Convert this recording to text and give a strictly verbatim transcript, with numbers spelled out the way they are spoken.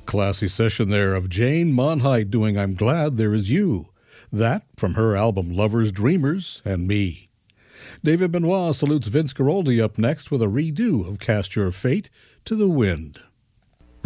Classy session there of Jane Monheit doing I'm Glad There Is You. That from her album Lovers, Dreamers, and Me. David Benoit salutes Vince Guaraldi up next with a redo of Cast Your Fate to the Wind.